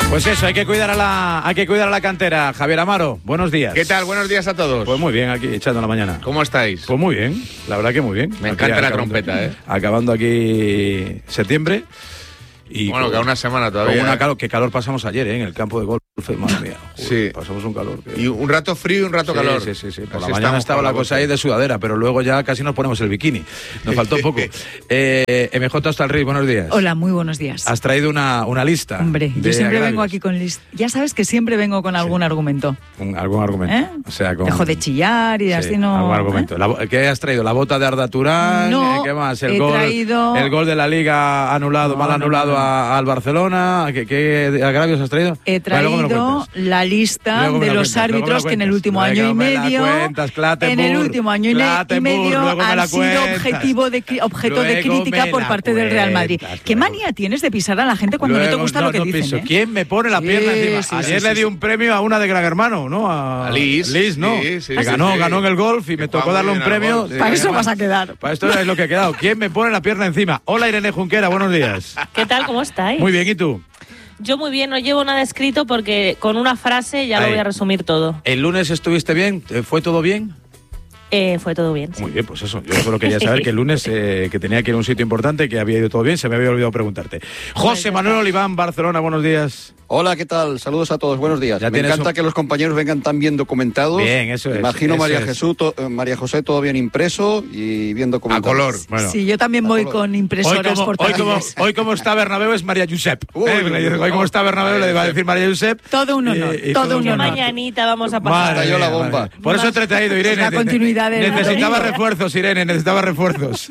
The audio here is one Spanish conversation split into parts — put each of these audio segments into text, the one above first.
Pues eso, hay que cuidar a la cantera. Javier Amaro, buenos días. ¿Qué tal? Buenos días a todos. Pues muy bien, aquí echando la mañana. ¿Cómo estáis? Pues muy bien, la verdad que muy bien. Me encanta la trompeta, ¿eh? Acabando aquí septiembre. Y bueno, queda una semana todavía. Qué calor pasamos ayer, en el campo de golf. Madre mía, sí. Pasamos un calor. Y un rato frío y un rato calor. Sí. Por la mañana estaba la cosa ahí de sudadera, pero luego ya casi nos ponemos el bikini. Nos faltó poco. MJ hasta el Rey, buenos días. Hola, muy buenos días. Has traído una lista. Hombre, yo siempre vengo aquí con lista. Ya sabes que siempre vengo con algún argumento. Algún argumento. ¿Eh? O sea, dejo de chillar y así no. Algún argumento. ¿Qué has traído? ¿La bota de Arda Turán? No, ¿Qué más? he traído... El gol de la Liga anulado, mal anulado al Barcelona. ¿Qué agravios has traído? He traído la lista de los árbitros que en el último año y medio han sido objeto de crítica por parte del Real Madrid. ¿Qué manía tienes de pisar a la gente cuando no te gusta lo que dicen? ¿Quién me pone la pierna encima? Ayer le di un premio a una de Gran Hermano, ¿no? A Liz, ¿no? Ganó en el golf y me tocó darle un premio. Para eso vas a quedar. Para esto es lo que he quedado. ¿Quién me pone la pierna encima? Hola, Irene Junquera, buenos días. ¿Qué tal? ¿Cómo estáis? Muy bien, ¿y tú? Yo muy bien, no llevo nada escrito porque con una frase ya lo voy a resumir todo. ¿El lunes estuviste bien? ¿Fue todo bien? Fue todo bien. Muy bien, pues eso. Yo solo quería saber que el lunes que tenía que ir a un sitio importante, que había ido todo bien, se me había olvidado preguntarte. José Manuel Oliván, Barcelona, buenos días. Hola, ¿qué tal? Saludos a todos, buenos días. Me encanta que los compañeros vengan tan bien documentados. Bien, eso es. Imagino María José todo bien impreso y bien documentado. A color. Bueno. Sí, yo también voy con impresoras portátiles. Hoy como está Bernabéu es María Josep. Hoy como está Bernabéu le va a decir María Josep. Todo un honor, todo un honor. Mañanita vamos a pasar. Estalló la bomba. Por eso te he traído, Irene. La continuidad de necesitaba refuerzos, Irene, necesitaba refuerzos.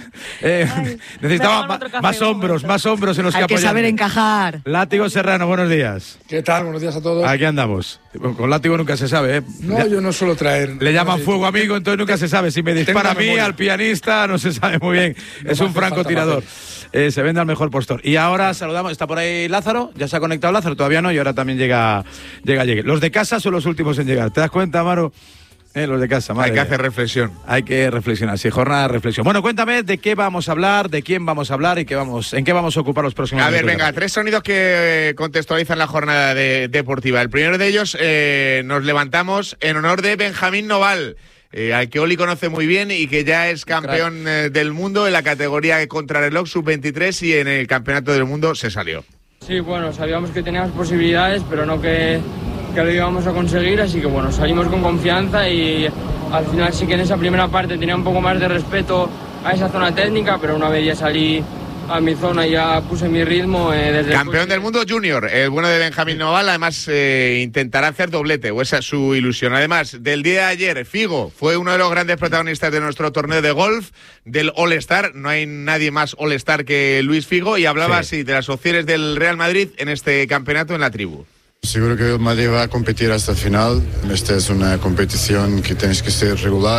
Necesitaba más hombros en los que apoyar. Hay que saber encajar. Látigo Serrano, buenos días. ¿Qué tal? Buenos días a todos. Aquí andamos. Con látigo nunca se sabe, ¿eh? No, yo no suelo traer. Le llaman fuego amigo, entonces nunca se sabe. Si me dispara a mí, al pianista, no se sabe muy bien. No es un francotirador. Se vende al mejor postor. Y ahora saludamos, está por ahí Lázaro, ya se ha conectado Lázaro, todavía no, y ahora también llega. Los de casa son los últimos en llegar. ¿Te das cuenta, Amaro? Los de casa, madre. Hay que hacer reflexión. Hay que reflexionar, sí, jornada de reflexión. Bueno, cuéntame de qué vamos a hablar, de quién vamos a hablar y en qué vamos a ocupar los próximos minutos. A ver, venga, 3 sonidos que contextualizan la jornada deportiva. El primero de ellos, nos levantamos en honor de Benjamín Noval, al que Oli conoce muy bien y que ya es campeón del mundo en la categoría de contrarreloj sub-23 y en el campeonato del mundo se salió. Sí, bueno, sabíamos que teníamos posibilidades, pero no que lo íbamos a conseguir, así que bueno, salimos con confianza y al final sí que en esa primera parte tenía un poco más de respeto a esa zona técnica, pero una vez ya salí a mi zona y ya puse mi ritmo. Campeón del mundo junior, el bueno de Benjamín Noval, además intentará hacer doblete, o esa es su ilusión. Además, del día de ayer, Figo fue uno de los grandes protagonistas de nuestro torneo de golf, del All-Star, no hay nadie más All-Star que Luis Figo, y hablaba así de las opciones del Real Madrid en este campeonato en la tribu. Seguro que el Madrid va a competir hasta el final. Esta es una competición que tienes que ser regular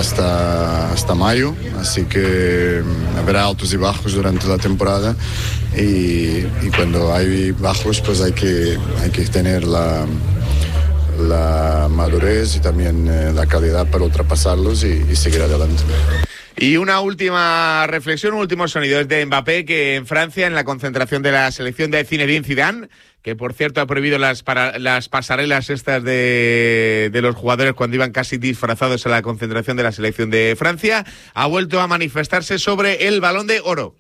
hasta mayo, así que habrá altos y bajos durante la temporada y cuando hay bajos pues hay que tener la madurez y también la calidad para ultrapasarlos y seguir adelante. Y una última reflexión, un último sonido es de Mbappé, que en Francia, en la concentración de la selección de Zinedine Zidane, que por cierto ha prohibido las pasarelas estas de los jugadores cuando iban casi disfrazados a la concentración de la selección de Francia, ha vuelto a manifestarse sobre el Balón de Oro.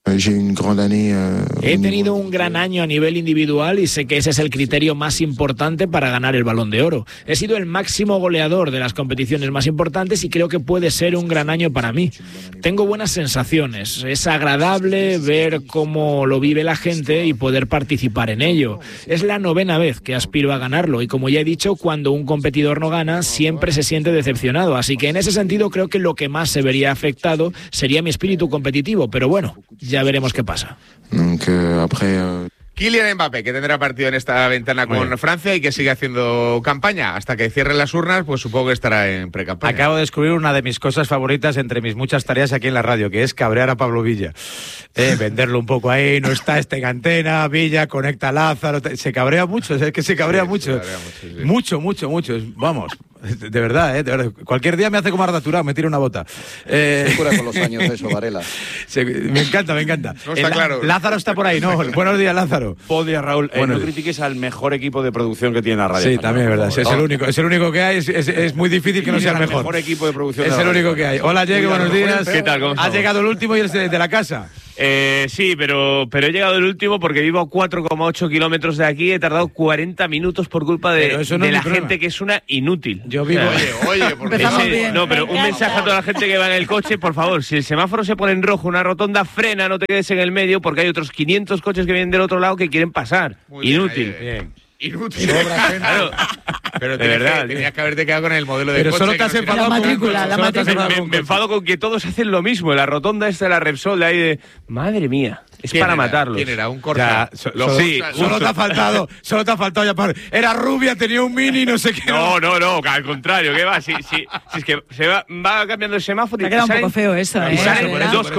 He tenido un gran año a nivel individual y sé que ese es el criterio más importante para ganar el Balón de Oro. He sido el máximo goleador de las competiciones más importantes y creo que puede ser un gran año para mí. Tengo buenas sensaciones, es agradable ver cómo lo vive la gente y poder participar en ello. Es la 9ª vez que aspiro a ganarlo y como ya he dicho, cuando un competidor no gana siempre se siente decepcionado, así que en ese sentido creo que lo que más se vería afectado sería mi espíritu competitivo, pero bueno, ya veremos qué pasa. Kylian Mbappé, que tendrá partido en esta ventana con Francia y que sigue haciendo campaña. Hasta que cierren las urnas, pues supongo que estará en precampaña. Acabo de descubrir una de mis cosas favoritas entre mis muchas tareas aquí en la radio, que es cabrear a Pablo Villa. Venderlo un poco ahí, no está en antena, Villa, conecta a Lázaro. Se cabrea mucho, es que se cabrea mucho. Sí. Mucho. Vamos, De verdad, de verdad. Cualquier día me hace como Arda Turán, me tira una bota. Se cura con los años eso, Varela. Me encanta. No está claro. Lázaro está por ahí, ¿no? Buenos días, Lázaro. Buenos días, Raúl. No critiques al mejor equipo de producción que tiene la radio. Sí, también es verdad. Es el único que hay. Es muy difícil que no sea el mejor. El mejor equipo de producción. Es el único que hay. Hola, Llegue, buenos días. ¿Qué tal? ¿Cómo estamos? Has llegado el último y eres de la casa. Sí, pero he llegado el último porque vivo a 4,8 kilómetros de aquí. He tardado 40 minutos por culpa de la gente que es una inútil. Yo vivo... Oye, porque no, pero un mensaje a toda la gente que va en el coche, por favor, si el semáforo se pone en rojo, una rotonda, frena, no te quedes en el medio porque hay otros 500 coches que vienen del otro lado que quieren pasar. Muy inútil. Bien. Inútil. Claro. Pero de verdad, tenías que haberte quedado con el modelo de pero coche. Solo te has enfadado me enfado con que todos hacen lo mismo. La rotonda esta de la Repsol, de ahí de... Madre mía, es para matarlos. ¿Quién era? ¿Un Corsa? Solo te ha faltado ya para... Era rubia, tenía un Mini, no sé qué. No, al contrario, ¿qué va? Si es que se va cambiando el semáforo y queda un poco feo eso, y salen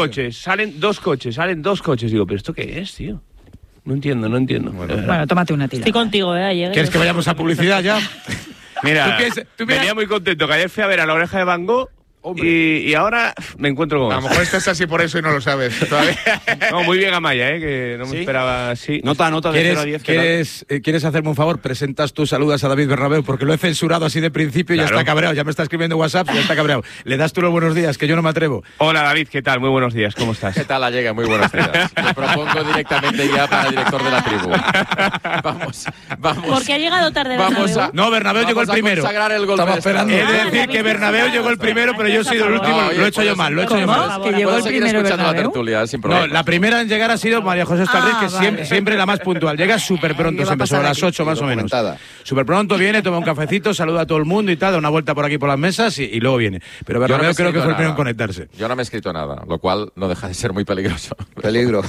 dos coches. Digo, ¿pero esto qué es, tío? No entiendo. Bueno, tómate una tira. Estoy contigo, ¿Quieres que vayamos a publicidad ya? Mira, venía muy contento, que ayer fui a ver a La Oreja de Van Gogh y ahora me encuentro con... A lo mejor estás así por eso y no lo sabes todavía. No, muy bien Amaya, que no me esperaba así. Nota de 0 a 10. ¿Quieres hacerme un favor? Presentas tus saludos a David Bernabéu, porque lo he censurado así de principio y ya está cabreado. Ya me está escribiendo WhatsApp y ya está cabreado. Le das tú los buenos días, que yo no me atrevo. Hola David, ¿qué tal? Muy buenos días, ¿cómo estás? ¿Qué tal, Allega? Muy buenos días. Te propongo directamente ya para el director de la tribu. Vamos. Porque ha llegado tarde Bernabéu. No, Bernabéu llegó el primero. Estaba esperando. He de decir que Bernabéu llegó el primero, pero yo he sido el último. Lo he hecho yo mal. Que llegó el primero Bernabéu. No, la primera en llegar ha sido María José Estarriz, que siempre la más puntual. Llega súper pronto, se empezó a las 8 más o menos. Súper pronto viene, toma un cafecito, saluda a todo el mundo y tal, da una vuelta por aquí por las mesas y luego viene. Pero Bernabéu creo que fue el primero en conectarse. Yo no me he escrito nada, lo cual no deja de ser muy peligroso. Peligro.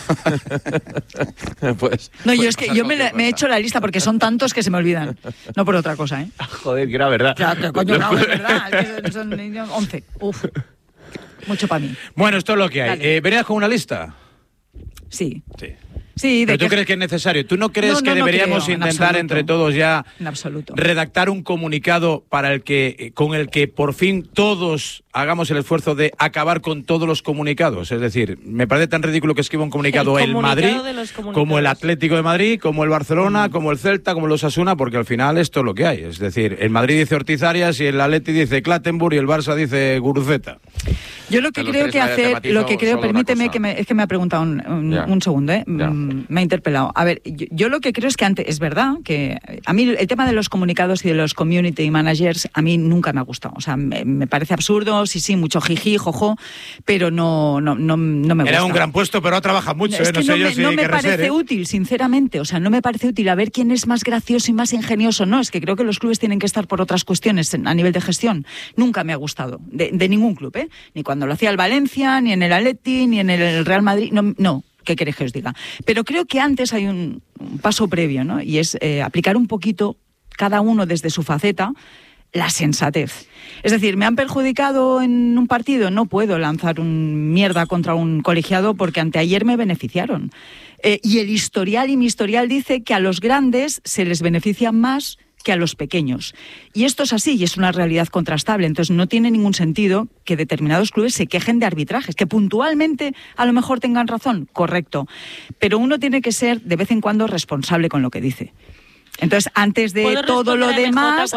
Pues, no, yo es que yo me he hecho la lista porque son tantos que se me olvidan. No por otra cosa, ¿eh? Joder, que era verdad. Ya, que coño, no, es verdad. Es que son 11. Uf. Mucho para mí. Bueno, esto es lo que hay. ¿Venías con una lista? Sí. Sí, ¿pero tú crees que es necesario? ¿Tú no crees que deberíamos intentar entre todos ya redactar un comunicado con el que por fin todos hagamos el esfuerzo de acabar con todos los comunicados? Es decir, me parece tan ridículo que escriba un comunicado el Madrid, como el Atlético de Madrid, como el Barcelona, como el Celta, como el Osasuna, porque al final esto es lo que hay. Es decir, el Madrid dice Ortiz-Arias y el Atleti dice Clattenburg y el Barça dice Guruceta. Yo lo que creo que hacer, permíteme es que me ha preguntado un segundo, me ha interpelado. A ver, yo lo que creo es que antes, es verdad que a mí el tema de los comunicados y de los community managers a mí nunca me ha gustado. O sea, me parece absurdo, sí, mucho jiji, jojo, pero no me gusta. Era un gran puesto, pero ha trabajado mucho, es que no me parece útil, sinceramente. O sea, no me parece útil a ver quién es más gracioso y más ingenioso. No, es que creo que los clubes tienen que estar por otras cuestiones a nivel de gestión. Nunca me ha gustado, de ningún club, ni cuando lo hacía el Valencia, ni en el Atleti, ni en el Real Madrid, no. ¿Qué queréis que os diga? Pero creo que antes hay un paso previo, ¿no? Y es aplicar un poquito, cada uno desde su faceta, la sensatez. Es decir, ¿me han perjudicado en un partido? No puedo lanzar un mierda contra un colegiado porque anteayer me beneficiaron. Y mi historial dice que a los grandes se les beneficia más que a los pequeños. Y esto es así y es una realidad contrastable. Entonces no tiene ningún sentido que determinados clubes se quejen de arbitrajes, que puntualmente a lo mejor tengan razón, correcto. Pero uno tiene que ser de vez en cuando responsable con lo que dice. Entonces, antes de todo lo demás,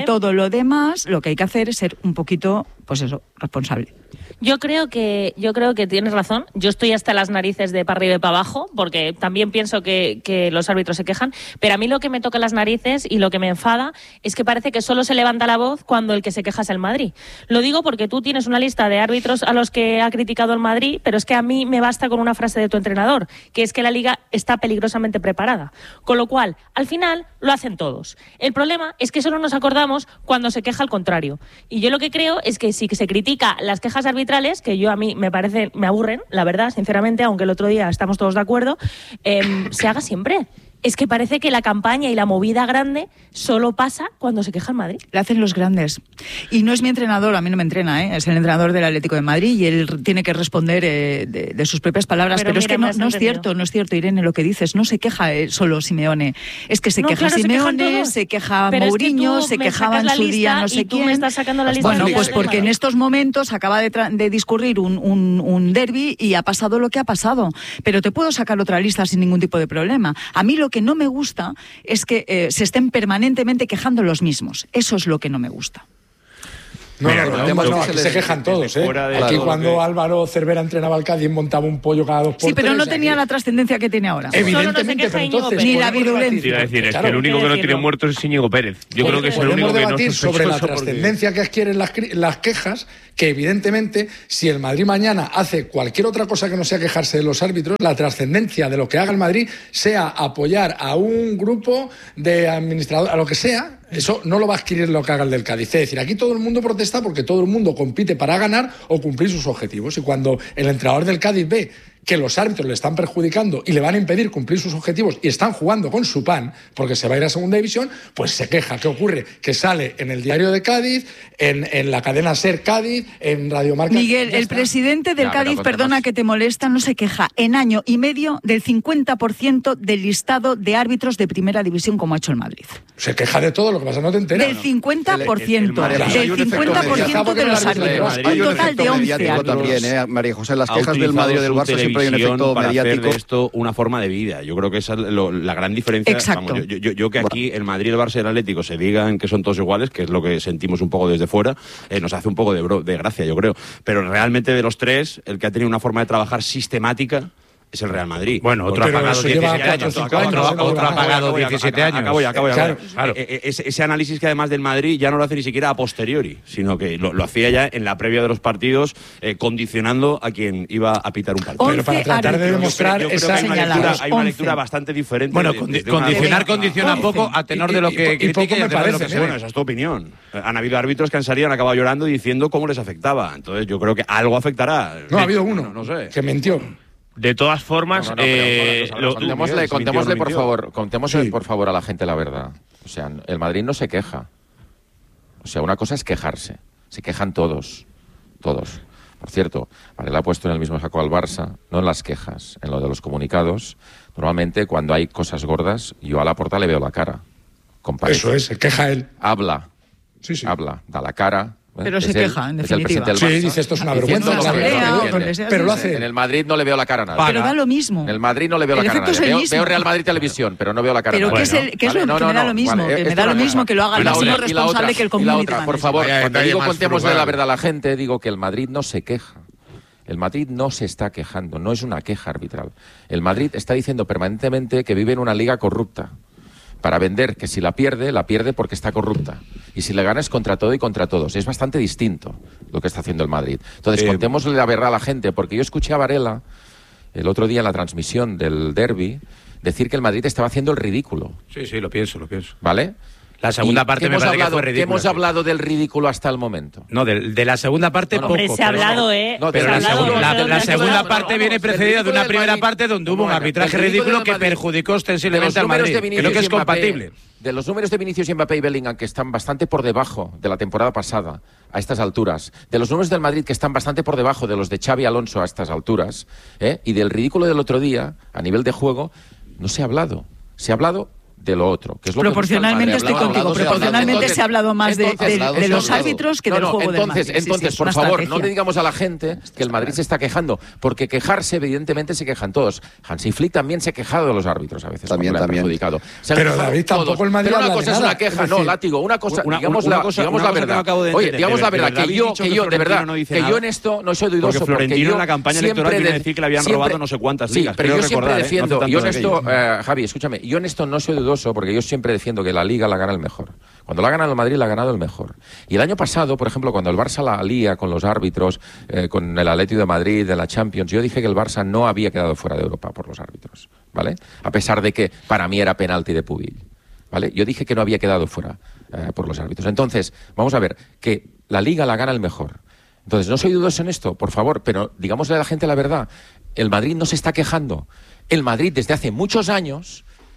lo que hay que hacer es ser un poquito, responsable. Yo creo que tienes razón. Yo estoy hasta las narices de para arriba y para abajo, porque también pienso que los árbitros se quejan, pero a mí lo que me toca las narices y lo que me enfada es que parece que solo se levanta la voz cuando el que se queja es el Madrid. Lo digo porque tú tienes una lista de árbitros a los que ha criticado el Madrid, pero es que a mí me basta con una frase de tu entrenador, que es que la Liga está peligrosamente preparada. Con lo cual, al final, lo hacen todos. El problema es que solo nos acordamos cuando se queja al contrario. Y yo lo que creo es que si se critica las quejas arbitrales, que a mí me aburren, la verdad, sinceramente, aunque el otro día estamos todos de acuerdo, se haga siempre. Es que parece que la campaña y la movida grande solo pasa cuando se queja el Madrid. La hacen los grandes. Y no es mi entrenador, a mí no me entrena, es el entrenador del Atlético de Madrid y él tiene que responder de sus propias palabras. Pero es que no es cierto, Irene, lo que dices. No se queja solo Simeone. Es que se queja Simeone, se queja Mourinho, se quejaba en su día no sé quién. Me estás sacando la lista. Bueno, pues porque en estos momentos acaba de discurrir un derbi y ha pasado lo que ha pasado. Pero te puedo sacar otra lista sin ningún tipo de problema. A mí lo que no me gusta es que se estén permanentemente quejando los mismos. Eso es lo que no me gusta. No, aquí se quejan todos, ¿eh? Aquí cuando Álvaro Cervera entrenaba al Cádiz montaba un pollo cada 2 por 3. Sí, pero no tenía la trascendencia que tiene ahora. Evidentemente, pero entonces... Ni la virulencia. Iba a decir, es que el único que no tiene muertos es Íñigo Pérez. Yo creo que es el único que no debatir sobre la trascendencia que adquieren las quejas, que evidentemente, si el Madrid mañana hace cualquier otra cosa que no sea quejarse de los árbitros, la trascendencia de lo que haga el Madrid sea apoyar a un grupo de administradores, a lo que sea. Eso no lo va a adquirir lo que haga el del Cádiz. Es decir, aquí todo el mundo protesta porque todo el mundo compite para ganar o cumplir sus objetivos. Y cuando el entrenador del Cádiz ve que los árbitros le están perjudicando y le van a impedir cumplir sus objetivos y están jugando con su pan porque se va a ir a segunda división, pues se queja. ¿Qué ocurre? Que sale en el Diario de Cádiz, en la cadena SER Cádiz, en Radio Marca... Miguel, el presidente del Cádiz, perdona que te molesta, no se queja en año y medio del 50% del listado de árbitros de primera división como ha hecho el Madrid. Se queja de todo, lo que pasa no te enteras. Del 50%, del 50% de los árbitros. Un total de 11 árbitros. También, María José, las quejas del Madrid y del Barça siempre hay un efecto para mediático. Hacer de esto una forma de vida. Yo creo que esa es la gran diferencia. Exacto. Vamos, yo que aquí el Madrid, el Barça y el Atlético se digan que son todos iguales, que es lo que sentimos un poco desde fuera, nos hace un poco de gracia, yo creo. Pero realmente de los tres, el que ha tenido una forma de trabajar sistemática es el Real Madrid. Bueno, otro ha pagado 17 años. Otro ha pagado 17 años. Acabo ya. Claro. Ese análisis que además del Madrid ya no lo hace ni siquiera a posteriori, sino que lo hacía ya en la previa de los partidos, condicionando a quien iba a pitar un partido. Pero para tratar de demostrar esa hay una lectura bastante diferente. Bueno, condiciona poco a tenor de lo que critica y me parece. Bueno, esa es tu opinión. Han habido árbitros que han salido y han acabado llorando diciendo cómo les afectaba. Entonces yo creo que algo afectará. No, ha habido uno no sé. que mintió. De todas formas, contémosle, por favor, a la gente la verdad. O sea, el Madrid no se queja. O sea, una cosa es quejarse. Se quejan todos. Todos. Por cierto, Varela ha puesto en el mismo saco al Barça, no en las quejas, en lo de los comunicados. Normalmente, cuando hay cosas gordas, yo a Laporta le veo la cara. Comparece. Eso es, se queja él. Habla. Sí. Habla, da la cara. Pero se queja, en definitiva. Sí, dice, esto es una vergüenza. Pero lo hace. En el Madrid no le veo la cara a nadie. Pero da lo mismo. En el Madrid no le veo la cara a nadie. Veo Real Madrid Televisión, pero no veo la cara a nadie. Pero ¿qué es lo que me da lo mismo? Que me da lo mismo que lo haga el máximo responsable que el community manager. Por favor, cuando digo contémosle la verdad a la gente, digo que el Madrid no se queja. El Madrid no se está quejando, no es una queja arbitral. El Madrid está diciendo permanentemente que vive en una liga corrupta. Para vender que si la pierde porque está corrupta. Y si le gana es contra todo y contra todos. Es bastante distinto lo que está haciendo el Madrid. Entonces, contémosle la verdad a la gente, porque yo escuché a Varela el otro día en la transmisión del derbi decir que el Madrid estaba haciendo el ridículo. Sí, lo pienso. ¿Vale? La segunda parte me parece que fue ridícula. ¿Hemos hablado del ridículo hasta el momento? No, de la segunda parte poco. Hombre, se ha hablado, pero la segunda parte viene precedida de una primera parte donde hubo un arbitraje ridículo que perjudicó ostensiblemente al Madrid. Creo que es compatible. De los números de Vinicius, Mbappé y Bellingham, que están bastante por debajo de la temporada pasada, a estas alturas, de los números del Madrid, que están bastante por debajo de los de Xavi Alonso a estas alturas, y del ridículo del otro día, a nivel de juego, no se ha hablado. Se ha hablado de lo otro, que es lo proporcionalmente estoy contigo. Proporcionalmente se ha hablado más de los árbitros que del juego del Madrid. Entonces, por favor, no le digamos a la gente que el Madrid se está quejando, porque quejarse, evidentemente, se quejan todos. Hansi Flick también se ha quejado de los árbitros a veces. También. Perjudicado. Pero David, tampoco el Madrid. Pero una cosa es una queja, no, látigo. Una cosa, digamos la verdad. Oye, digamos la verdad, que yo, de verdad, que yo en esto no soy dudoso. Porque Florentino en la campaña electoral viene a decir que le habían robado no sé cuántas ligas. Sí, pero yo siempre defiendo, yo en esto, Javi, escúchame, yo en esto no soy dudoso, porque yo siempre defiendo que la Liga la gana el mejor. Cuando la ha ganado el Madrid, la ha ganado el mejor. Y el año pasado, por ejemplo, cuando el Barça la lía con los árbitros, con el Atlético de Madrid, de la Champions, yo dije que el Barça no había quedado fuera de Europa por los árbitros, ¿vale? A pesar de que para mí era penalti de Pubil, ¿vale? Yo dije que no había quedado fuera por los árbitros. Entonces, vamos a ver, que la Liga la gana el mejor. Entonces, no soy dudoso en esto, por favor, pero digámosle a la gente la verdad. El Madrid no se está quejando. El Madrid, desde hace muchos años,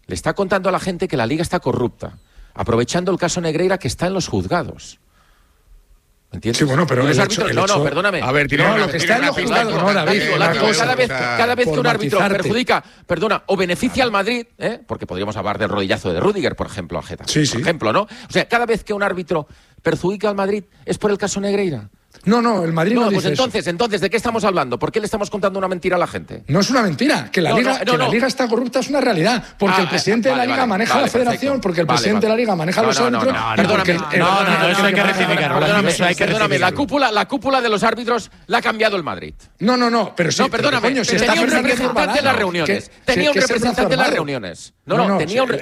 le está contando a la gente que la Liga está corrupta, aprovechando el caso Negreira que está en los juzgados. ¿Entiendes? Sí, bueno, pero no, perdóname. A ver, lo que está en los juzgados, no, David. Cada vez que un árbitro perjudica, o beneficia al Madrid, porque podríamos hablar del rodillazo de Rüdiger, por ejemplo, a Getafe, por ejemplo, ¿no? O sea, cada vez que un árbitro perjudica al Madrid es por el caso Negreira. No, el Madrid no dice entonces, ¿de qué estamos hablando? ¿Por qué le estamos contando una mentira a la gente? No es una mentira, que la Liga está corrupta es una realidad, porque el presidente de la Liga maneja la federación, porque el presidente de la Liga maneja los árbitros. Perdóname, eso hay que rectificarlo. Perdóname, la cúpula de los árbitros la ha cambiado el Madrid. No, pero sí. No, perdóname, tenía un representante en las reuniones. Tenía un representante en las reuniones. Tenía un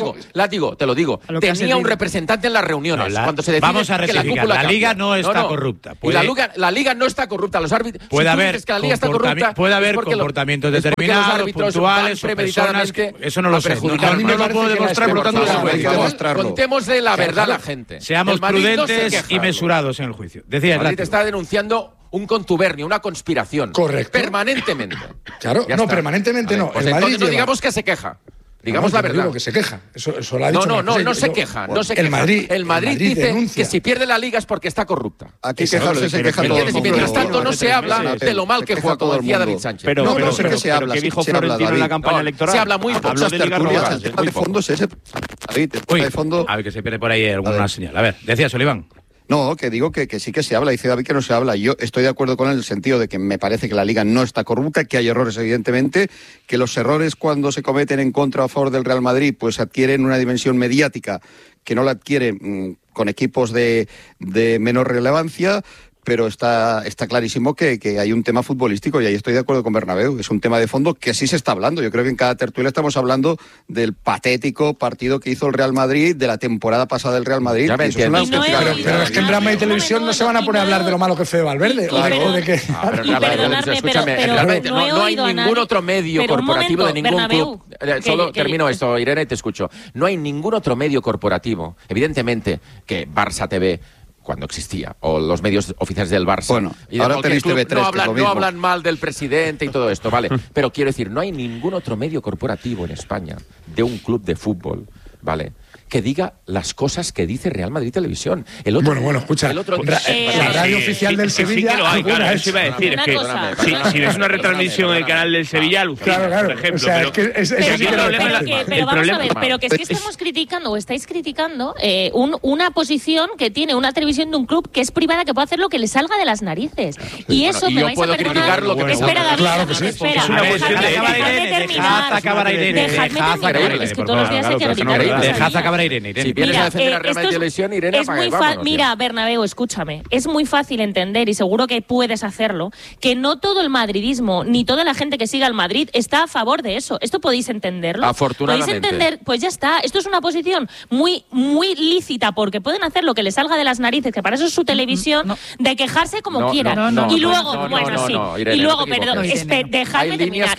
representante en las reuniones. Cuando se decide vamos a rectificar, la Liga no está corrupta. La Liga no está corrupta. Los árbitros. Puede haber comportamientos determinados, puntuales, personas. Eso no lo sé. No lo puedo demostrar, por lo tanto, contémosle la verdad a la gente. Seamos prudentes y mesurados en el juicio. Decía, el Madrid está denunciando un contubernio, una conspiración. Correcto. Permanentemente. Claro, permanentemente no. Pues entonces no digamos que se queja. Digamos la verdad. Digo que se queja. Eso lo ha dicho. No se queja. El Madrid dice que si pierde la Liga es porque está corrupta. Aquí se queja todo el mundo. Y mientras tanto no se habla de lo mal que juega, como decía David Sánchez. Pero ¿qué dijo Florentino en la campaña electoral? Se habla muy poco. Habló de Liga Robada. De fondo es ese. A ver, que se pierde por ahí alguna señal. A ver, decía Soliván. No, que digo que sí que se habla, dice David que no se habla. Yo estoy de acuerdo con él en el sentido de que me parece que la Liga no está corrupta, que hay errores evidentemente, que los errores cuando se cometen en contra o a favor del Real Madrid pues adquieren una dimensión mediática que no la adquiere con equipos de menor relevancia. Pero está clarísimo que hay un tema futbolístico y ahí estoy de acuerdo con Bernabéu. Es un tema de fondo que sí se está hablando. Yo creo que en cada tertulia estamos hablando del patético partido que hizo el Real Madrid, de la temporada pasada del Real Madrid. Pero es que en drama y televisión no se van a poner a hablar de lo malo que fue Valverde o de que... Escúchame, no hay ningún otro medio corporativo de ningún club. Solo termino esto, Irene, te escucho. No hay ningún otro medio corporativo, evidentemente, que Barça TV, cuando existía, o los medios oficiales del Barça. Bueno, y ahora tenéis TV3, no hablan mal del presidente y todo esto, ¿vale? Pero quiero decir, no hay ningún otro medio corporativo en España de un club de fútbol, ¿vale?, que diga las cosas que dice Real Madrid Televisión. Bueno, escucha, la radio oficial del Sevilla... Sí que lo hay, claro, eso iba a decir. Es que si ves una retransmisión en el canal del Sevilla, alucina, por ejemplo. O sea, pero vamos a ver, pero que es que estamos criticando, o estáis criticando, una posición que tiene una televisión de un club que es privada, que puede hacer lo que le salga de las narices. Y eso me vais a perdonar... Espera, David, claro que sí. Espera, es una cuestión de... Dejad acabar a Irene. Es que todos los días hay que gritar. Dejad acabar a Irene. Si vienes a defender a Real Madrid Televisión, Irene, mira, Bernabéu, escúchame. Es muy fácil entender, y seguro que puedes hacerlo, que no todo el madridismo, ni toda la gente que siga al Madrid está a favor de eso. ¿Esto podéis entenderlo? Afortunadamente. ¿Podéis entender? Pues ya está. Esto es una posición muy lícita, porque pueden hacer lo que les salga de las narices, que para eso es su televisión, de quejarse como quieran. Y luego, perdón, dejadme terminar.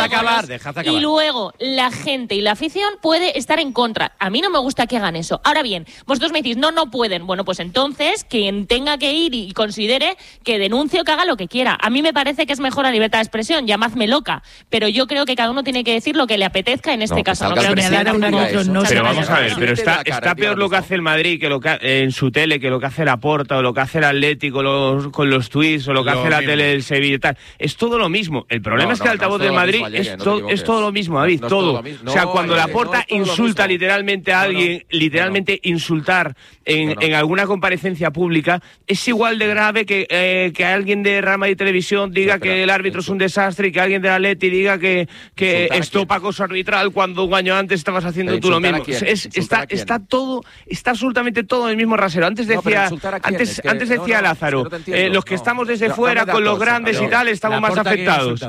Y luego, la gente y la afición puede estar en contra. A mí no me gusta que hagan eso. Ahora bien, vosotros me decís, no pueden. Bueno, pues entonces, quien tenga que ir y considere que denuncie o que haga lo que quiera. A mí me parece que es mejor la libertad de expresión, llamadme loca, pero yo creo que cada uno tiene que decir lo que le apetezca en este caso. Pero vamos a ver, pero está peor lo que hace el Madrid que lo que en su tele, que lo que hace Laporta, o lo que hace el Atlético con los tweets, o lo que hace la tele del Sevilla y tal. Es todo lo mismo. El problema es que el altavoz del Madrid es todo lo mismo, David, todo. O sea, cuando Laporta insulta literalmente a alguien, insultar en alguna comparecencia pública, es igual de grave que alguien de Real Madrid Televisión diga que el árbitro es un desastre, y que alguien de Atleti diga que estopa acoso arbitral cuando un año antes estabas haciendo tú lo mismo. Está absolutamente todo en el mismo rasero. Antes decía Lázaro, los que estamos desde fuera con los grandes y tal estamos más afectados.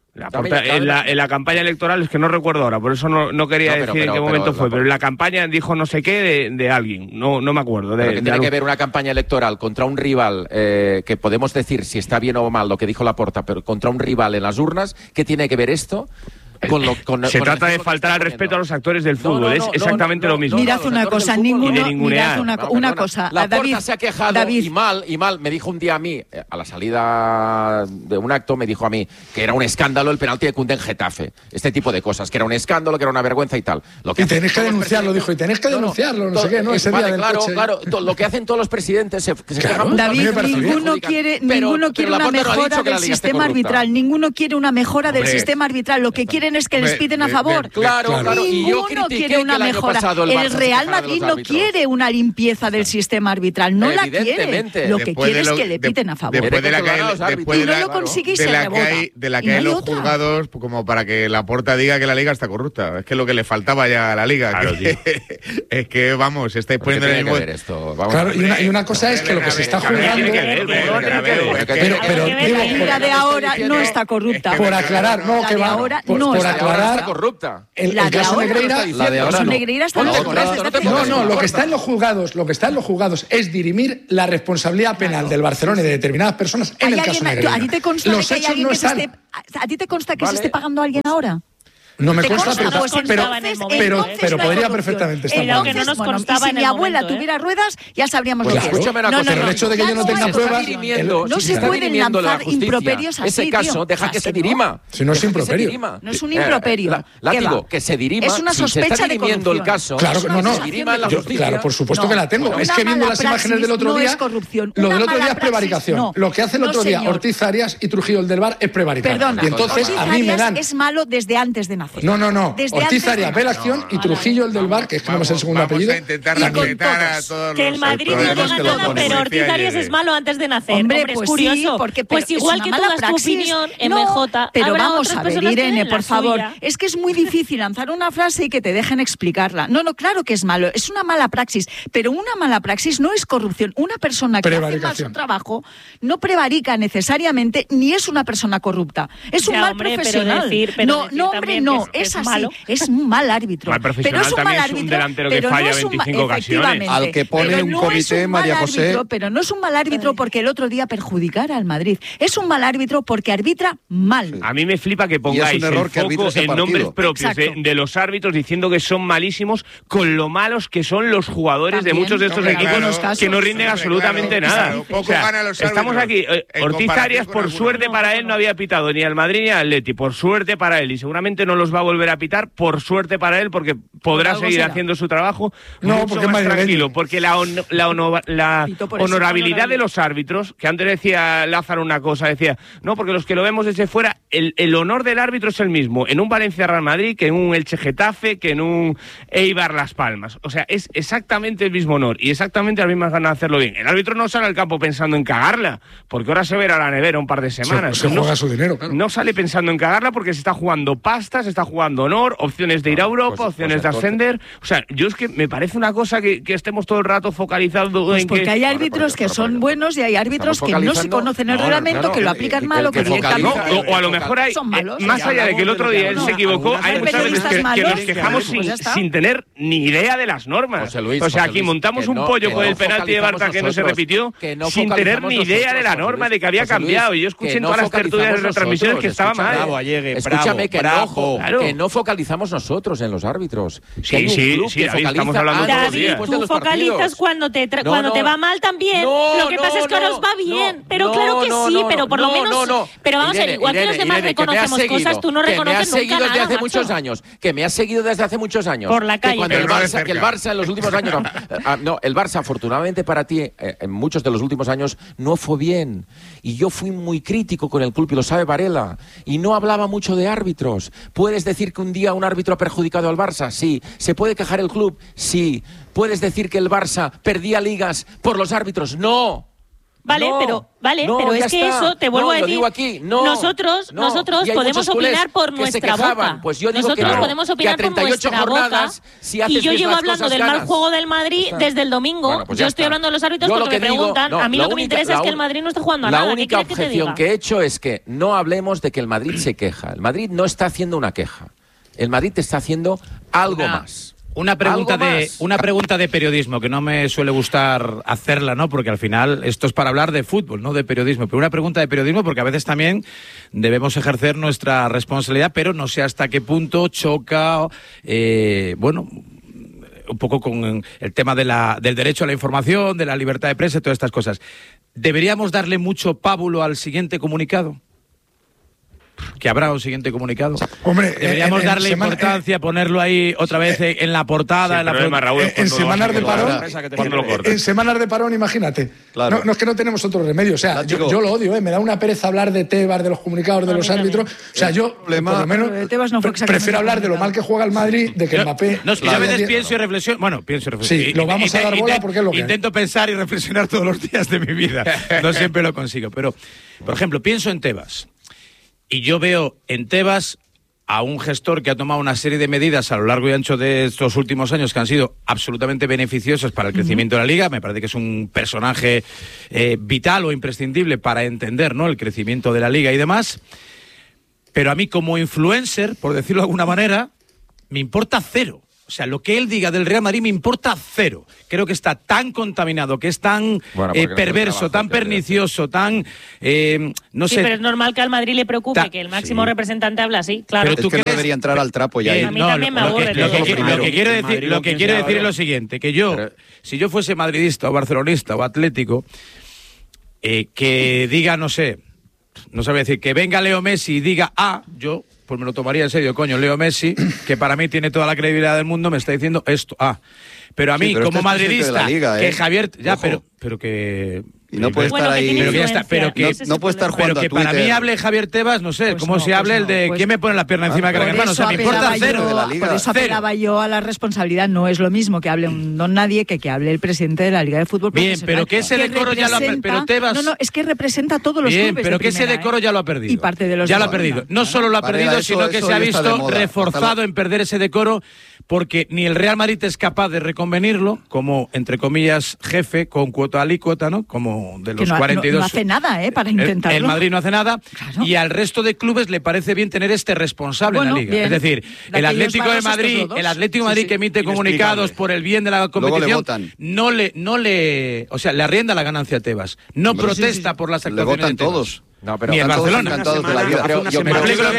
En la campaña electoral, es que no recuerdo ahora, por eso no quería decir en qué momento fue, pero en la campaña dijo no sé qué de alguien, no me acuerdo. Pero que tiene que ver una campaña electoral contra un rival, que podemos decir si está bien o mal lo que dijo Laporta, pero contra un rival en las urnas, ¿qué tiene que ver esto? Se trata de faltar al respeto a los actores del fútbol, es exactamente lo mismo. Mirad una cosa, mirad una cosa. Laporta se ha quejado y mal, me dijo un día a mí, a la salida de un acto, me dijo a mí que era un escándalo el penalti de Koundé en Getafe. Este tipo de cosas, que era un escándalo, que era una vergüenza y tal. Y tenéis que denunciarlo, dijo, y tenéis que denunciarlo, no sé qué, ¿no? Ese día del coche. Claro, lo que hacen todos los presidentes se quejan. David, ninguno quiere una mejora del sistema arbitral, ninguno quiere una mejora del sistema arbitral, lo que quieren es que les piten a favor. Claro. Ninguno quiere una mejora. El Real Madrid no quiere una limpieza del sistema arbitral, no la quiere. Lo que quiere es que le piten a favor. Después de la y no lo consigue y se rebota. De la que hay los juzgados, como para que Laporta diga que la Liga está corrupta. Es que es lo que le faltaba ya a la Liga. Claro, es que, vamos, estáis poniendo en el mismo... Claro, y una cosa es que lo que se está juzgando... Pero la Liga de ahora no está corrupta. Por aclarar, no, que va... Por aclarar... corrupta. El caso Negreira... La de ahora no. Negreira está No, lo que está en los juzgados es dirimir la responsabilidad penal del Barcelona y de determinadas personas en el caso Negreira. ¿A ti te consta que se esté pagando a alguien ahora? No me consta, pero podría perfectamente estar mal. Que no nos constaba si mi abuela tuviera ruedas, ya sabríamos lo que es. Escúchame una cosa. El hecho de que yo no tenga pruebas... No se pueden lanzar improperios así, ese caso, deja que se dirima. Si no es improperio. No es un improperio. Látigo, que se dirima. Es una sospecha de corrupción. El caso, claro, se dirima en la justicia. Claro, por supuesto que la tengo. Es que viendo las imágenes del otro día... Lo del otro día es prevaricación. Lo que hace el otro día Ortiz Arias y Trujillo el del VAR es prevaricar. Perdona, y entonces a mí me dan... es malo desde antes de nacer. No. Ortiz Arias ve la acción y Trujillo el del VAR, que es que no me sé el segundo apellido. Vamos a intentar respetar a todos que el Madrid no diga todo, pero Ortiz Arias es malo antes de nacer. Hombre, pues es curioso. Sí, porque, pues igual que tú das tu opinión en MJ, pero vamos a ver, Irene, por favor. Es que es muy difícil lanzar una frase y que te dejen explicarla. No, claro que es malo. Es una mala praxis. Pero una mala praxis no es corrupción. Una persona que hace mal su trabajo no prevarica necesariamente ni es una persona corrupta. Es un mal profesional. No, es así. Es un mal árbitro. Pero es un mal árbitro. Un delantero que falla 25 ocasiones. Al que pone un comité, María José. Pero no es un mal árbitro porque el otro día perjudicara al Madrid. Es un mal árbitro porque arbitra mal. A mí me flipa que pongáis el foco en nombres propios de los árbitros diciendo que son malísimos con lo malos que son los jugadores de muchos de estos equipos que no rinden absolutamente nada. Estamos aquí. Ortiz Arias, por suerte para él, no había pitado ni al Madrid ni al Atleti. Por suerte para él. Y seguramente no los va a volver a pitar. Por suerte para él, porque podrá seguir haciendo su trabajo mucho más tranquilo. Porque la honorabilidad de los árbitros, que antes decía Lázaro una cosa, decía, no, porque los que lo vemos desde fuera, el honor del árbitro es el mismo en un Valencia-Real Madrid que en un Elche-Getafe, que en un Eibar-Las Palmas. O sea, es exactamente el mismo honor y exactamente las mismas ganas de hacerlo bien. El árbitro no sale al campo pensando en cagarla, porque ahora se verá a la nevera un par de semanas. Se juega su dinero, claro. No sale pensando en cagarla porque se está jugando pasta, se está jugando honor, opciones de ir a Europa, opciones de ascender. O sea, yo es que me parece una cosa que estemos todo el rato focalizados en porque hay árbitros que son buenos y hay árbitros que no se conocen el reglamento, que lo aplican mal o que directamente... O a lo mejor hay, más allá de que el otro día él se equivocó, hay muchas veces que nos quejamos sin tener ni idea de las normas. O sea, aquí montamos un pollo con el penalti de Barça que no se repitió sin tener ni idea de la norma, de que había cambiado. Y yo escuché en todas las tertulias de retransmisiones que estaba mal. Escúchame, que no focalizamos nosotros en los árbitros. Sí, estamos hablando todos los días. Tú focalizas cuando te va mal también. Lo que pasa es que ahora os va bien. Pero claro que sí, pero por lo menos... Pero vamos a ver, igual que los demás reconocemos cosas, tú no reconoces nunca nada, desde hace muchos años. Que me has seguido desde hace muchos años. Por la calle. Que el Barça en los últimos años... el Barça, afortunadamente para ti, en muchos de los últimos años, no fue bien. Y yo fui muy crítico con el club, y lo sabe Varela. Y no hablaba mucho de árbitros. ¿Puedes decir que un día un árbitro ha perjudicado al Barça? Sí. ¿Se puede quejar el club? Sí. ¿Puedes decir que el Barça perdía ligas por los árbitros? No. Vale, pero es que eso, te vuelvo a decir, aquí, nosotros podemos opinar por nuestra boca. Pues yo digo nosotros podemos opinar por nuestra boca. Y yo llevo hablando del mal juego del Madrid desde el domingo. Bueno, pues yo estoy hablando de los árbitros porque me preguntan. A mí lo que me interesa es que el Madrid no está jugando a nada. La única objeción que he hecho es que no hablemos de que el Madrid se queja. El Madrid no está haciendo una queja. El Madrid está haciendo algo más. Una pregunta de periodismo, que no me suele gustar hacerla, ¿no? Porque al final esto es para hablar de fútbol, no de periodismo. Pero una pregunta de periodismo, porque a veces también debemos ejercer nuestra responsabilidad, pero no sé hasta qué punto choca, un poco con el tema del derecho a la información, de la libertad de prensa y todas estas cosas. ¿Deberíamos darle mucho pábulo al siguiente comunicado? Que habrá un siguiente comunicado. Hombre, deberíamos darle importancia, ponerlo ahí otra vez en la portada. En semanas de parón, en semanas de parón, imagínate. Claro. No es que no tenemos otro remedio. O sea, yo lo odio, me da una pereza hablar de Tebas, de los comunicados, de los árbitros. O sea, yo por lo menos prefiero hablar de lo mal que juega el Madrid, de que Mbappé. No, es que yo a veces pienso y reflexiono. Bueno, pienso y reflexiono. Sí, lo vamos a dar bola porque es lo que intento pensar y reflexionar todos los días de mi vida. No siempre lo consigo. Pero, por ejemplo, pienso en Tebas. Y yo veo en Tebas a un gestor que ha tomado una serie de medidas a lo largo y ancho de estos últimos años que han sido absolutamente beneficiosas para el crecimiento de la Liga. Me parece que es un personaje vital o imprescindible para entender, ¿no?, el crecimiento de la Liga y demás. Pero a mí como influencer, por decirlo de alguna manera, me importa cero. O sea, lo que él diga del Real Madrid me importa cero. Creo que está tan contaminado, que es tan perverso, tan pernicioso, tan... no sé. Sí, pero es normal que al Madrid le preocupe que el máximo representante habla así, claro. Pero tú no debería entrar al trapo ya. A mí también me aburre. Lo que quiero decir es lo siguiente, que yo, si yo fuese madridista o barcelonista o atlético, que diga, no sabía decir, que venga Leo Messi y diga yo... pues me lo tomaría en serio, coño, Leo Messi, que para mí tiene toda la credibilidad del mundo, me está diciendo esto. Pero a mí, como madridista, Liga, que Javier... Ya, pero que... Y no puede estar ahí... No puede estar jugando pero que para mí hable Javier Tebas, no sé, como si hable el de quién me pone la pierna encima de Gran Hermano. O sea, me importa cero de la Liga. Por eso apelaba yo a la responsabilidad. No es lo mismo que hable un don nadie que hable el presidente de la Liga de Fútbol Bien, pero que ese decoro ya lo ha perdido. Pero Tebas... No, es que representa a todos los clubes. Bien, pero que ese decoro ya lo ha perdido. Y parte de los ya lo ha perdido. No solo lo ha perdido, sino que se ha visto reforzado en perder ese decoro, porque ni el Real Madrid es capaz de reconvenirlo como, entre comillas, jefe con cuota alícuota, ¿no? Como de los 42. No hace nada, para intentarlo. El Madrid no hace nada, claro. Y al resto de clubes le parece bien tener este responsable en la Liga. Bien. Es decir, el Atlético de Madrid, que emite comunicados por el bien de la competición, no le arrienda la ganancia a Tebas. No protesta por las actuaciones. Le votan todos. No, pero ni el Barcelona. No sé si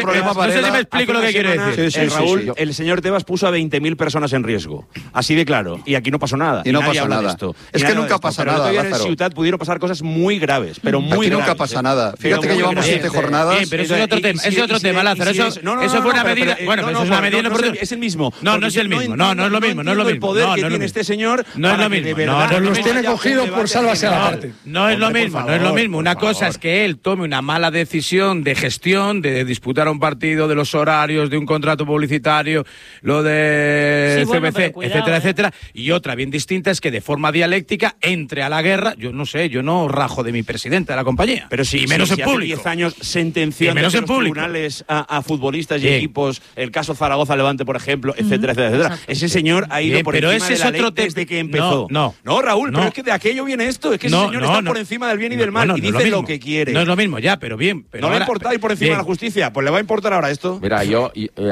me explico lo que quiere decir. Raúl, el señor Tebas puso a 20.000 personas en riesgo. Así de claro. Y aquí no pasó nada. Y no pasa nada. Esto. Es que nunca pasa nada, Lázaro. En Ciutat pudieron pasar cosas muy graves, pero muy graves. Nunca pasa nada. Fíjate que llevamos 7 jornadas. Bien, pero eso es otro tema. Ese es otro tema, Lázaro. Eso fue una medida. Bueno, eso es una medida. Es el mismo. No es el mismo. No es lo mismo. No es lo mismo. El poder que tiene este señor. No es lo mismo. No los tiene cogidos por sálvase a la parte. No es lo mismo. No es lo mismo. Una cosa es que él tome una mala decisión de gestión, de disputar un partido, de los horarios, de un contrato publicitario, lo de CBC, etcétera, etcétera. Y otra bien distinta es que de forma dialéctica entre a la guerra. Yo no rajo de mi presidente de la compañía. Pero sí, menos en público. Hace 10 años sentenciando en los tribunales a futbolistas y equipos, el caso Zaragoza Levante, por ejemplo, etcétera, etcétera. Exacto. Ese señor ha ido por encima de la ley desde que empezó. No, Raúl, pero es que de aquello viene esto. Es que ese señor está por encima del bien y del mal y dice lo que quiere. No es lo mismo, ya, pero bien. No le importa ir por encima de la justicia, pues le va a importar ahora esto. Mira, yo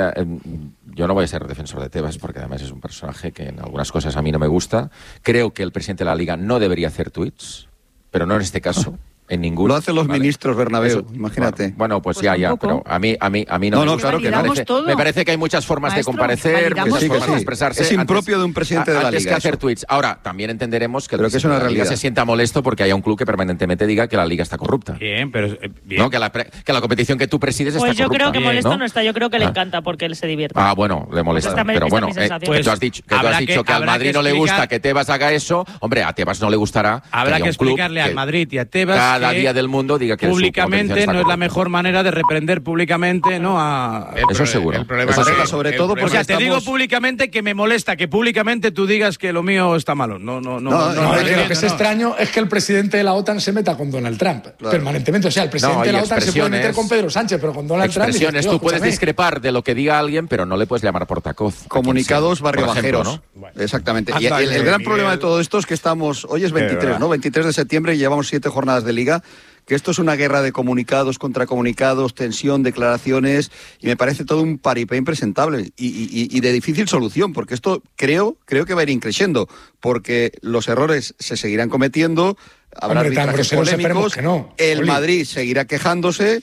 no voy a ser defensor de Tebas porque además es un personaje que en algunas cosas a mí no me gusta. Creo que el presidente de la Liga no debería hacer tweets, pero no en este caso. En ninguno. Lo hacen los ministros, Bernabéu, imagínate. Bueno, pues ya, pero a mí no. No, claro que me parece que hay muchas formas de comparecer, muchas formas de expresarse. Es impropio de un presidente de la Liga. Antes que hacer tweets. Ahora, también entenderemos que el presidente de la Liga se sienta molesto porque haya un club que permanentemente diga que la Liga está corrupta. Bien, pero... No, que la competición que tú presides está corrupta. Pues yo creo que molesto no está, yo creo que le encanta porque él se divierte. Bueno, le molesta. Pero bueno, tú has dicho que al Madrid no le gusta que Tebas haga eso. Hombre, a Tebas no le gustará. Habrá que explicarle al Madrid y a Tebas cada día del mundo diga que públicamente no es la mejor manera de reprender públicamente, ¿no? Eso seguro. El problema es sobre todo porque o sea, te digo públicamente que me molesta que públicamente tú digas que lo mío está malo. No. Lo que es extraño es que el presidente de la OTAN se meta con Donald Trump permanentemente. O sea, el presidente de la OTAN se puede meter con Pedro Sánchez, pero con Donald Trump... Tú puedes discrepar de lo que diga alguien, pero no le puedes llamar portacoz. Comunicados barriobajeros. Exactamente. Y el gran problema de todo esto es que hoy es 23, ¿no? 23 de septiembre y llevamos 7 jornadas de Liga. que esto es una guerra de comunicados contra comunicados, tensión, declaraciones, y me parece todo un paripé impresentable y de difícil solución, porque esto creo que va a ir increciendo, porque los errores se seguirán cometiendo, habrá arbitrajes polémicos, el Madrid seguirá quejándose.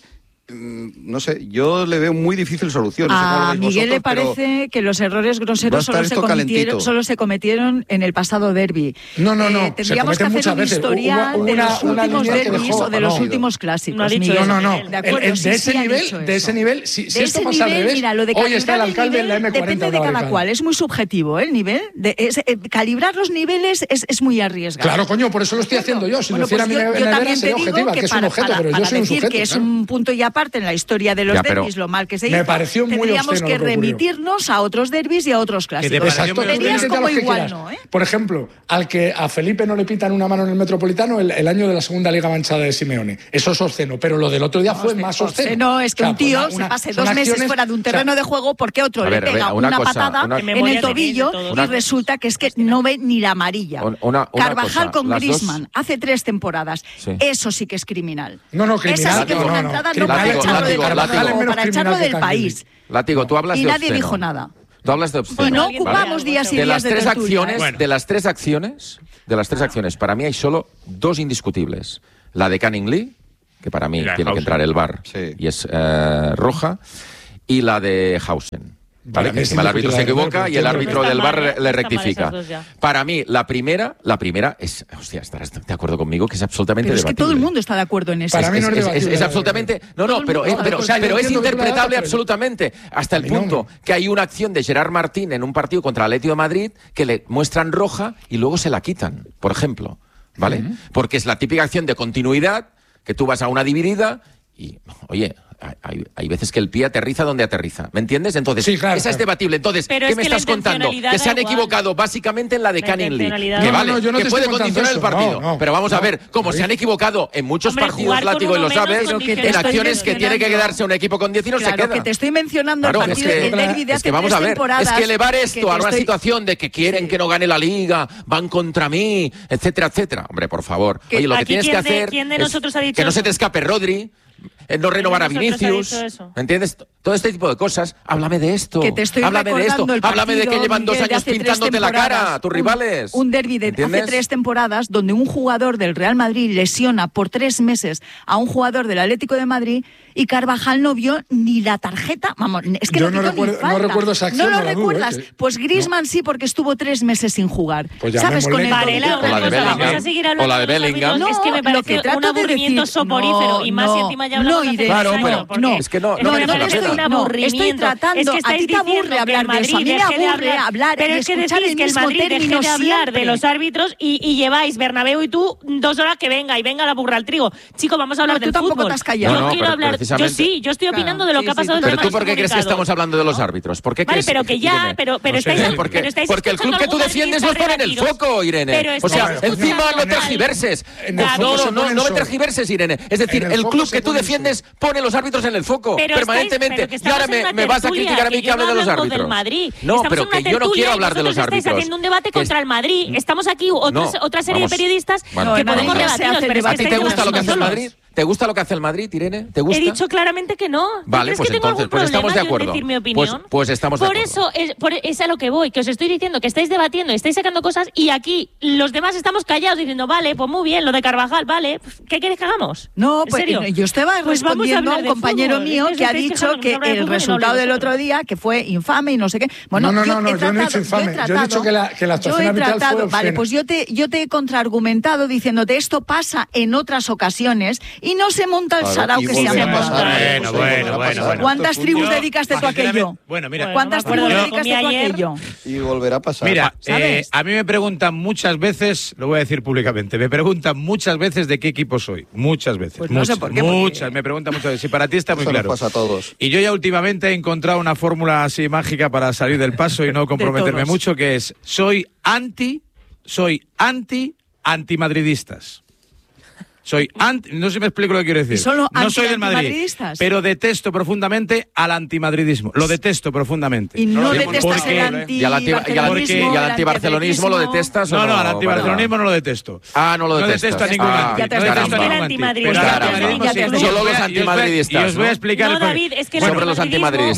No sé, yo le veo muy difícil solución. A Miguel le parece que los errores groseros solo se cometieron en el pasado derbi. No. Tendríamos que hacer un historial de los últimos derbis o de los últimos clásicos. No ha dicho Miguel. De acuerdo, de ese nivel, si esto pasa al revés, mira, lo de hoy está el alcalde en la M40. Depende de cada cual, es muy subjetivo el nivel. Calibrar los niveles es muy arriesgado. Claro, coño, por eso lo estoy haciendo yo. Si lo hiciera mi nevera sería objetiva, que es un objeto, pero yo soy un sujeto. Que es un punto y aparte en la historia de los derbis, lo mal que se hizo, me pareció muy tendríamos que remitirnos a otros derbis y a otros clásicos. Exacto, Serías como igual, ¿no? Por ejemplo, a Felipe no le pitan una mano en el Metropolitano el año de la segunda Liga manchada de Simeone. Eso es obsceno, pero lo del otro día fue más obsceno. No, es que un tío se pase 2 meses fuera de un terreno de juego porque otro le pega una patada en el tobillo y resulta que es que no ve ni la amarilla. Carvajal con Griezmann hace 3 temporadas. Eso sí que es criminal. No, criminal. Esa sí que fue una entrada no para echarlo del país. Látigo, tú hablas de obsceno. Y nadie dijo nada. Tú hablas de obsceno. Pues no ocupamos días y días de tertulia. De las tres acciones, para mí hay solo 2 indiscutibles. La de Canning Lee, que para mí tiene que entrar el VAR y es roja, y la de Hausen. ¿Vale? Que el árbitro se equivoca y el árbitro del VAR le rectifica. Para mí, la primera es... Hostia, estarás de acuerdo conmigo que es absolutamente debatible. Es que todo el mundo está de acuerdo en eso. Para mí no es absolutamente... pero es interpretable absolutamente. Hasta el punto que hay una acción de Gerard Martín en un partido contra el Atlético de Madrid que le muestran roja y luego se la quitan, por ejemplo. ¿Vale? Porque es la típica acción de continuidad que tú vas a una dividida y, oye... Hay veces que el pie aterriza donde aterriza, ¿me entiendes? Entonces, esa es debatible. Entonces, ¿qué me estás contando? Que se han equivocado básicamente en la de Canning Lee. Que puede condicionar el partido. Pero vamos a ver, como se han equivocado en muchos partidos, Látigo, y lo sabes, en acciones que tiene que quedarse un equipo con 10 y no se queda. Que te estoy mencionando el partido del derbi de hace 3 temporadas. Es que elevar esto a una situación de que quieren que no gane la Liga, van contra mí, etcétera, etcétera. Hombre, por favor. Oye, lo que tienes que hacer es que no se te escape Rodri, no renovar a Vinicius, ¿me entiendes? Todo este tipo de cosas. Háblame de esto. Háblame de esto. Háblame de que llevan 2 años pintándote la cara a tus rivales. Un derbi de hace 3 temporadas donde un jugador del Real Madrid lesiona por 3 meses a un jugador del Atlético de Madrid y Carvajal no vio ni la tarjeta. Vamos, es que yo no recuerdo esa acción. ¿No lo recuerdas? Pues Griezmann sí, porque estuvo 3 meses sin jugar. Pues ¿Sabes? Con el o la de Bellingham. Es que me parece un aburrimiento soporífero y más si encima ya hablamos de claro, pero es que no un aburrimiento. Estoy tratando, a ti te aburre hablar de eso, a mí me aburre hablar. Pero es que decís que el Madrid deje de hablar de los árbitros y lleváis Bernabéu y tú 2 horas que venga la burra al trigo. Chico, vamos a hablar del fútbol. Tú tampoco te has callado. Yo quiero hablar. Yo sí, yo estoy opinando de lo que ha pasado. Pero tú, ¿por qué crees que estamos hablando de los árbitros? ¿Por qué crees? Vale, pero que ya, pero estáis porque el club que tú defiendes nos pone en el foco, Irene. O sea, encima no tergiverses. No me tergiverses, Irene. Es decir, el club que tú defiendes pone los árbitros en el foco permanentemente. Y ahora me vas a criticar a mí que hable de los árbitros. No, pero que yo no quiero hablar de los árbitros. Estáis haciendo un debate contra el Madrid. Estamos aquí otra serie de periodistas que podemos debatir. ¿A ti te gusta lo que hace el Madrid? ¿Te gusta lo que hace el Madrid, Irene? ¿Te gusta? He dicho claramente que no. Vale, pues entonces, pues estamos de acuerdo. Decir mi opinión? Pues estamos de acuerdo. Por eso es a lo que voy, que os estoy diciendo que estáis debatiendo, estáis sacando cosas y aquí los demás estamos callados diciendo, vale, pues muy bien, lo de Carvajal, vale, ¿qué queréis que hagamos? No, pues yo estaba respondiendo a un compañero mío que ha dicho que el resultado del otro día, que fue infame y no sé qué. Bueno, no, yo no he dicho infame. Yo he dicho que la actuación arbitral fue obscena. Vale, pues yo te he contraargumentado diciéndote esto pasa en otras ocasiones y no se monta el sarao que se ha montado. Bueno. ¿Cuántas tribus dedicaste tú a aquello? Bueno, mira. ¿Cuántas tribus dedicaste tú a aquello? Y volverá a pasar. Mira, a mí me preguntan muchas veces, lo voy a decir públicamente, me preguntan muchas veces de qué equipo soy. Muchas veces. Pues no sé por qué. Muchas, me preguntan muchas veces. Y para ti está muy claro. Nos pasa a todos. Y yo ya últimamente he encontrado una fórmula así mágica para salir del paso y no comprometerme mucho, que es, soy antimadridistas. No sé si me explico lo que quiero decir. No soy del Madrid, pero detesto profundamente al antimadridismo. Lo detesto profundamente. ¿Y no detestas el antibarcelonismo? ¿Y al antibarcelonismo lo detestas? No, al antibarcelonismo no lo detesto. No lo detestas. No detesto a ningún antimadridista. Solo los antimadridistas. Y os voy a explicar David, es que sobre los antimadridistas.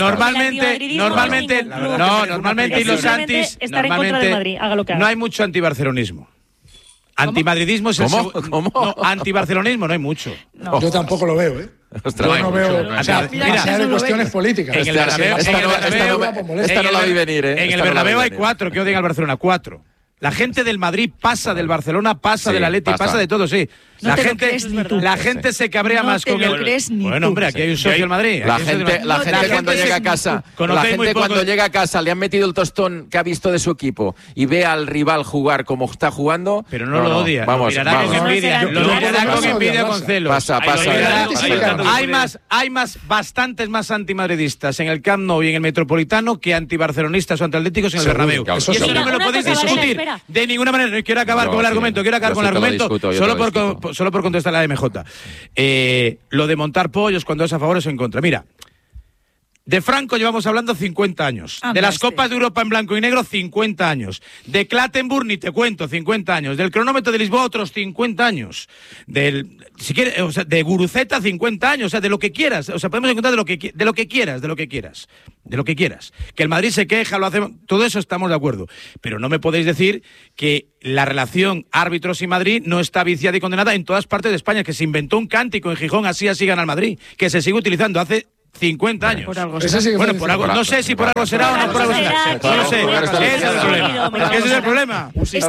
Normalmente y los antis... Estar en contra de Madrid, haga lo que haga. No hay mucho antibarcelonismo. Antimadridismo es ¿Cómo? No, antibarcelonismo no hay mucho. No. Yo tampoco lo veo, ¿eh? Ostras, yo no veo. Mira, de cuestiones políticas. En el Bernabéu, esta no la vi venir, ¿eh? En el Bernabéu hay 4 que odian al Barcelona. 4. La gente del Madrid pasa del Barcelona, pasa del Atleti, pasa de todo, sí. La gente se cabrea más con el... Bueno, hombre, aquí hay un socio del Madrid. La gente cuando llega a casa, le han metido el tostón que ha visto de su equipo y ve al rival jugar como está jugando. Pero no lo odia. Vamos, lo mirará con envidia. Lo mirará con envidia, con celos. Pasa. Hay bastantes más antimadridistas en el Camp Nou y en el Metropolitano que antibarcelonistas o antiatléticos en el Bernabéu. Y eso no me lo podéis discutir de ninguna manera. No quiero acabar con el argumento. Solo por contestar a la MJ. Lo de montar pollos cuando es a favor o en contra. Mira, de Franco llevamos hablando 50 años. De las Copas de Europa en blanco y negro, 50 años. De Clattenburg, ni te cuento, 50 años. Del cronómetro de Lisboa, otros 50 años. De Guruceta, 50 años. O sea, de lo que quieras. O sea, podemos encontrar de lo que quieras. Que el Madrid se queja, lo hacemos. Todo eso estamos de acuerdo. Pero no me podéis decir que la relación árbitros y Madrid no está viciada y condenada en todas partes de España. Que se inventó un cántico en Gijón, así gana el Madrid. Que se sigue utilizando hace 50 años. Por algo bueno, por algo. No sé si por algo será o no por algo será. No lo sé. Ese es el problema. Es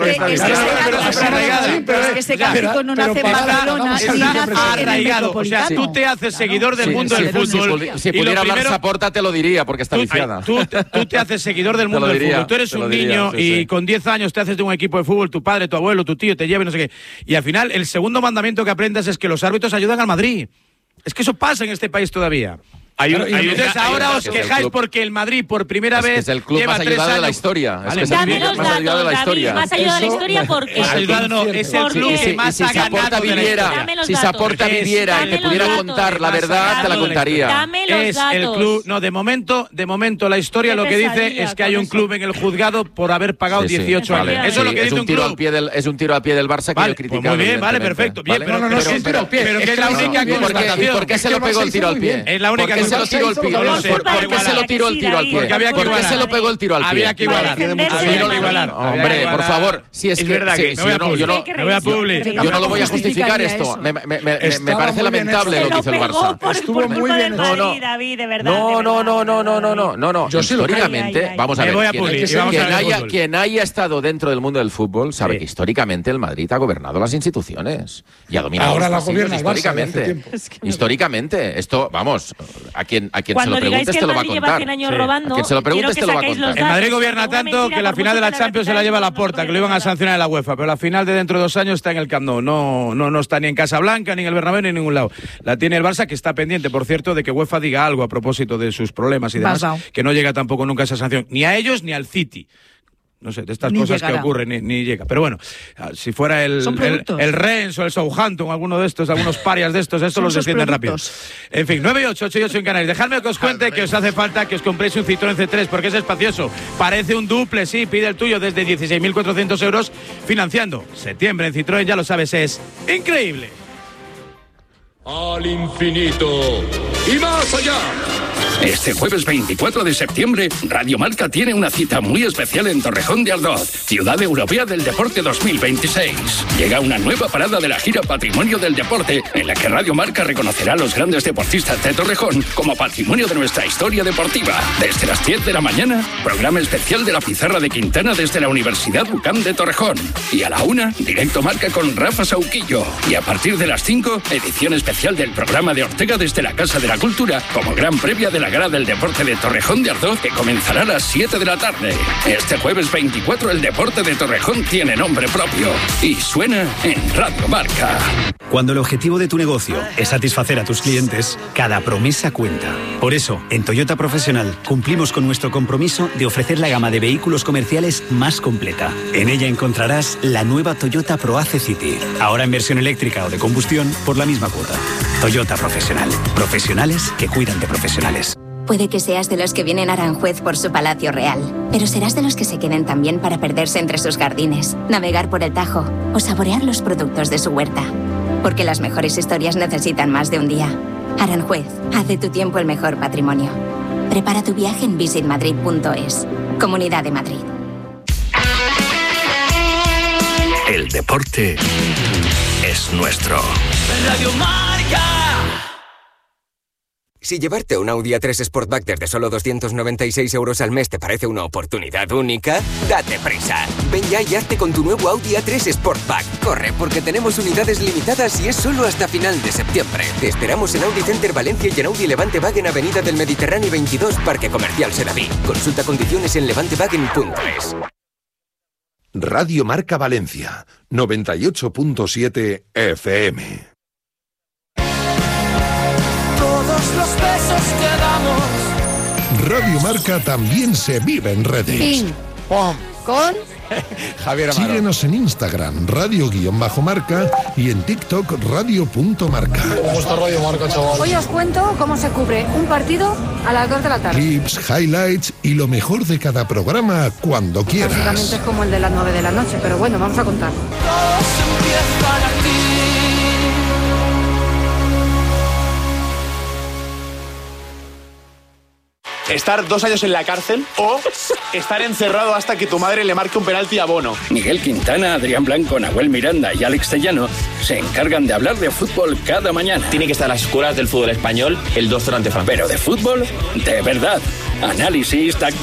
que ese cántico no nace en Barcelona, ni nace en el Metropolitano. O sea, tú te haces seguidor del mundo del fútbol. Si pudiera hablar Saporta te lo diría, porque está viciada. Tú te haces seguidor del mundo del fútbol. Tú eres un niño y con 10 años te haces de un equipo de fútbol, tu padre, tu abuelo, tu tío te lleva y no sé qué. Y al final, el segundo mandamiento que aprendas es que los árbitros ayudan al Madrid. Es que eso pasa en este país todavía. Entonces ahora os quejáis porque el Madrid por primera vez es el club lleva más 3 ayudado años. de la historia. Dame los datos, David, más ayudado de la historia porque es el club que más ha ganado de la historia. Si Saporta viviera y te pudiera contar la verdad, te la contaría. Dame los datos. El club, no, de momento la historia lo que dice es que hay un club en el juzgado por haber pagado 18 años. Eso es lo que dice un club. Es un tiro al pie del Barça que yo he criticado. Muy bien, vale, perfecto. Pero no es un tiro al pie. Pero que es la única constatación. ¿Por qué se lo pegó el tiro al pie? Es la única constatación. ¿Por qué se lo tiró el tiro al pie? ¿Por qué se lo pegó el tiro al pie? Había que igualar. Hombre, por favor. Si es verdad que yo no lo voy a justificar esto. Me parece lamentable lo que hizo el Barça. Estuvo muy bien. David, de verdad. No. Históricamente, vamos a ver. Quien haya estado dentro del mundo del fútbol sabe que históricamente el Madrid ha gobernado las instituciones y ha dominado ahora los pasillos históricamente. Esto, vamos, a quien se lo preguntes te lo va a contar. A quien se lo preguntes te lo va a contar. El Madrid gobierna tanto que la final de la Champions se la lleva a Laporta, que lo iban a sancionar en la UEFA, pero la final de dentro de 2 años está en el Camp Nou. No está ni en Casablanca, ni en el Bernabéu, ni en ningún lado. La tiene el Barça, que está pendiente, por cierto, de que UEFA diga algo a propósito de sus problemas y demás, que no llega tampoco nunca esa sanción, ni a ellos ni al City. No sé, de estas cosas que ocurren, ni llega. Pero bueno, si fuera el Rennes o el Southampton, alguno de estos, algunos parias de estos los descienden rápido. En fin, 9 y 8, 8 y 8 en Canarias. Dejadme que os cuente que os hace falta que os compréis un Citroën C3 porque es espacioso. Parece un duple, sí, pide el tuyo desde 16.400 euros financiando. Septiembre en Citroën, ya lo sabes, es increíble. Al infinito y más allá. Este jueves 24 de septiembre, Radio Marca tiene una cita muy especial en Torrejón de Ardoz, Ciudad Europea del Deporte 2026. Llega una nueva parada de la gira Patrimonio del Deporte, en la que Radio Marca reconocerá a los grandes deportistas de Torrejón como patrimonio de nuestra historia deportiva. Desde las 10 de la mañana, programa especial de la Pizarra de Quintana desde la Universidad UCAM de Torrejón. Y a la 1, directo Marca con Rafa Sauquillo. Y a partir de las 5, edición especial del programa de Ortega desde la Casa de la Cultura, como gran previa de la la Gala del Deporte de Torrejón de Ardoz, que comenzará a las 7 de la tarde. Este jueves 24 el deporte de Torrejón tiene nombre propio y suena en Radio Marca. Cuando el objetivo de tu negocio es satisfacer a tus clientes, cada promesa cuenta. Por eso, en Toyota Profesional cumplimos con nuestro compromiso de ofrecer la gama de vehículos comerciales más completa. En ella encontrarás la nueva Toyota ProAce City, ahora en versión eléctrica o de combustión por la misma cuota. Toyota Profesional. Profesionales que cuidan de profesionales. Puede que seas de los que vienen a Aranjuez por su palacio real, pero serás de los que se queden también para perderse entre sus jardines, navegar por el Tajo o saborear los productos de su huerta. Porque las mejores historias necesitan más de un día. Aranjuez, haz de tu tiempo el mejor patrimonio. Prepara tu viaje en visitmadrid.es. Comunidad de Madrid. El deporte es nuestro. Radio Marca. Si llevarte un Audi A3 Sportback desde solo 296 € al mes te parece una oportunidad única, date prisa. Ven ya y hazte con tu nuevo Audi A3 Sportback. Corre, porque tenemos unidades limitadas y es solo hasta final de septiembre. Te esperamos en Audi Center Valencia y en Audi Levante Wagen Avenida del Mediterráneo 22, Parque Comercial Sedaví. Consulta condiciones en levantewagen.es. Radio Marca Valencia, 98.7 FM. Los besos que damos. Radio Marca también se vive en redes. Ping. Pom. Con Javier Amaro. Síguenos en Instagram, radio_marca, y en TikTok, radio.marca. ¿Cómo está Radio Marca, chaval? Hoy os cuento cómo se cubre un partido a las 2 de la tarde. Clips, highlights y lo mejor de cada programa cuando quieras. Básicamente es como el de las 9 de la noche, pero bueno, vamos a contar. Todos empiezan aquí. Estar 2 años en la cárcel o estar encerrado hasta que tu madre le marque un penalti a Bono. Miguel Quintana, Adrián Blanco, Nahuel Miranda y Alex Tellano se encargan de hablar de fútbol cada mañana. Tiene que estar a las escuelas del fútbol español el 2 ante Francia. Pero de fútbol, de verdad. Análisis, táctica